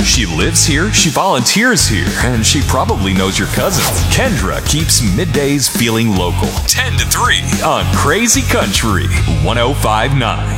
She lives here, she volunteers here, and she probably knows your cousin. Kendra keeps middays feeling local. 10 to 3 on Crazy Country 105.9.